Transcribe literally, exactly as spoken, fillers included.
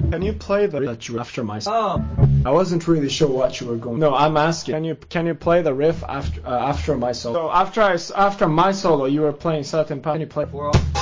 Can you play the that you after my Oh. I wasn't really sure what you were going. No, I'm asking. Can you can you play the riff after uh, after my solo? So after I after my solo, you were playing certain part. Can you play? For all.